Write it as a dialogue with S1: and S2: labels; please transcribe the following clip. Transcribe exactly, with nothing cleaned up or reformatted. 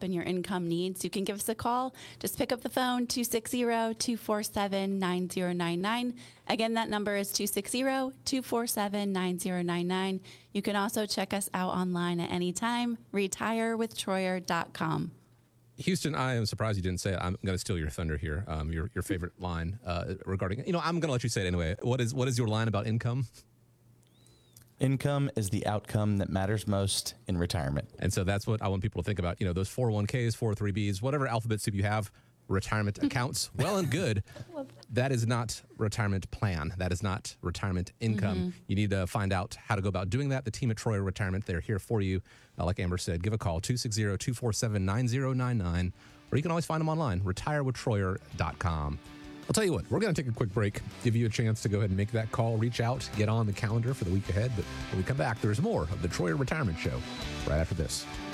S1: shop and your income needs, you can give us a call. Just pick up the phone, two six zero, two four seven, nine zero nine nine. Again, that number is two six zero, two four seven, nine zero nine nine. You can also check us out online at any time, retire with troyer dot com.
S2: Houston, I am surprised you didn't say it. I'm going to steal your thunder here. Um, your your favorite line uh, regarding, you know, I'm going to let you say it anyway. What is what is your line about income?
S3: Income is the outcome that matters most in retirement.
S2: And so that's what I want people to think about. You know, those four oh one k's, four oh three b's, whatever alphabet soup you have, retirement accounts, well and good. That is not retirement plan. That is not retirement income. Mm-hmm. You need to find out how to go about doing that. The team at Troyer Retirement, they're here for you. Uh, like Amber said, give a call, two six zero, two four seven, nine zero nine nine, or you can always find them online, retire with troyer dot com. I'll tell you what, we're going to take a quick break, give you a chance to go ahead and make that call, reach out, get on the calendar for the week ahead. But when we come back, there's more of the Troyer Retirement Show right after this.